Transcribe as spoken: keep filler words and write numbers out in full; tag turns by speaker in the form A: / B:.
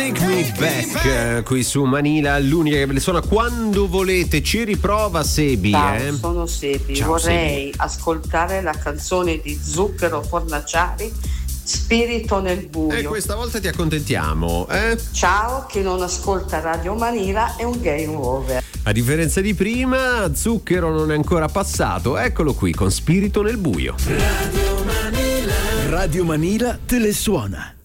A: Take Me Back, eh, qui su Manila, l'unica che ve le suona quando volete. Ci riprova Sebi.
B: Ciao,
A: eh?
B: sono Sebi.
A: Ciao,
B: Vorrei
A: Sebi.
B: ascoltare la canzone di Zucchero Fornaciari, Spirito nel buio.
A: E questa volta ti accontentiamo, eh?
B: Ciao, chi non ascolta Radio Manila è un game over.
A: A differenza di prima, Zucchero non è ancora passato. Eccolo qui con Spirito nel buio.
C: Radio Manila. Radio Manila te le suona.